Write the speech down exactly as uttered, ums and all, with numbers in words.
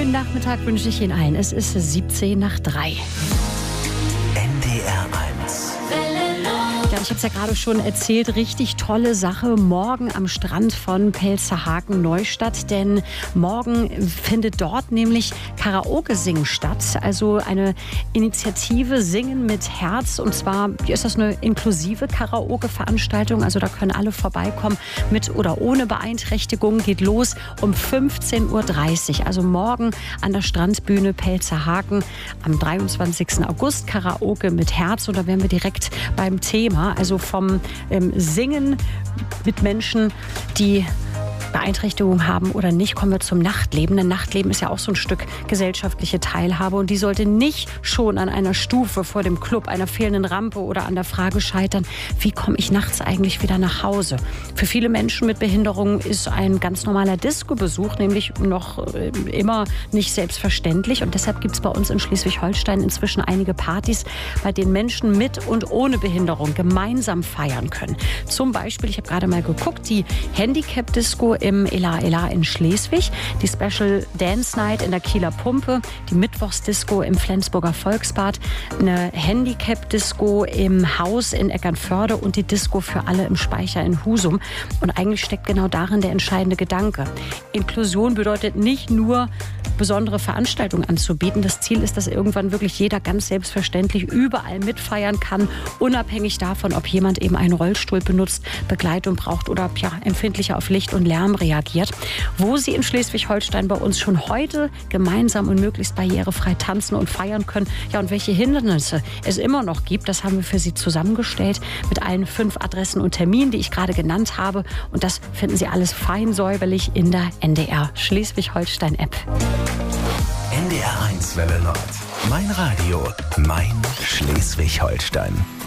schönen Nachmittag wünsche ich Ihnen allen. Es ist siebzehn nach drei. N D R eins. Ja, ich habe es ja gerade schon erzählt, richtig tolle Sache morgen am Strand von Pelzerhaken-Neustadt, denn morgen findet dort nämlich Karaoke-Singen statt, also eine Initiative Singen mit Herz, und zwar ist das eine inklusive Karaoke-Veranstaltung, also da können alle vorbeikommen, mit oder ohne Beeinträchtigung, geht los um fünfzehn Uhr dreißig, also morgen an der Strandbühne Pelzerhaken am dreiundzwanzigsten August Karaoke mit Herz, und da wären wir direkt beim Thema. Also vom ähm, Singen mit Menschen, die Beeinträchtigungen haben oder nicht, kommen wir zum Nachtleben. Denn Nachtleben ist ja auch so ein Stück gesellschaftliche Teilhabe, und die sollte nicht schon an einer Stufe vor dem Club, einer fehlenden Rampe oder an der Frage scheitern, wie komme ich nachts eigentlich wieder nach Hause? Für viele Menschen mit Behinderungen ist ein ganz normaler Disco-Besuch nämlich noch äh, immer nicht selbstverständlich, und deshalb gibt es bei uns in Schleswig-Holstein inzwischen einige Partys, bei denen Menschen mit und ohne Behinderung gemeinsam feiern können. Zum Beispiel, ich habe gerade mal geguckt, die Handicap-Disco im Ela Ela in Schleswig, die Special Dance Night in der Kieler Pumpe, die Mittwochsdisco im Flensburger Volksbad, eine Handicap-Disco im Haus in Eckernförde und die Disco für alle im Speicher in Husum. Und eigentlich steckt genau darin der entscheidende Gedanke. Inklusion bedeutet nicht nur, besondere Veranstaltungen anzubieten. Das Ziel ist, dass irgendwann wirklich jeder ganz selbstverständlich überall mitfeiern kann, unabhängig davon, ob jemand eben einen Rollstuhl benutzt, Begleitung braucht oder ja, empfindlicher auf Licht und Lärm reagiert. Wo Sie in Schleswig-Holstein bei uns schon heute gemeinsam und möglichst barrierefrei tanzen und feiern können, ja, und welche Hindernisse es immer noch gibt, das haben wir für Sie zusammengestellt mit allen fünf Adressen und Terminen, die ich gerade genannt habe. Und das finden Sie alles fein säuberlich in der N D R Schleswig-Holstein-App. N D R eins Welle Nord. Mein Radio, mein Schleswig-Holstein.